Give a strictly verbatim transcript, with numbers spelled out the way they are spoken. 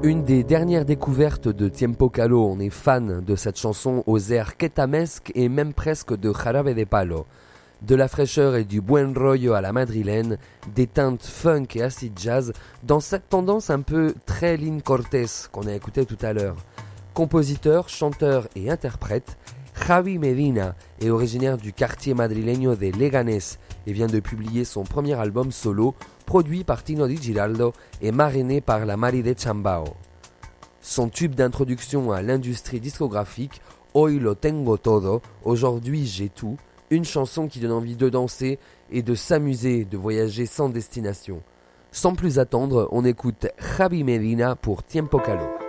Une des dernières découvertes de Tiempo Caló, on est fan de cette chanson aux airs quetamesques et même presque de Jarabe de Palo. De la fraîcheur et du buen rollo à la madrilène, des teintes funk et acid jazz dans cette tendance un peu très Lynn Cortés qu'on a écouté tout à l'heure. Compositeur, chanteur et interprète, Javi Medina est originaire du quartier madrileño de Leganés et vient de publier son premier album solo, produit par Tino Di Giraldo et marrainé par la Mari de Chambao. Son tube d'introduction à l'industrie discographique, Hoy lo tengo todo, aujourd'hui j'ai tout, une chanson qui donne envie de danser et de s'amuser, de voyager sans destination. Sans plus attendre, on écoute Javi Medina pour Tiempo Caló.